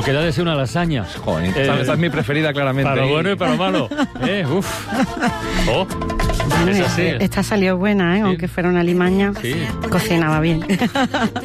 Lo que da de ser una lasaña. Joder, esta es mi preferida, claramente. Para lo bueno y para lo malo. Bueno, es así. esta salió buena, ¿eh? Sí. Aunque fuera una limaña, Sí. cocinaba bien.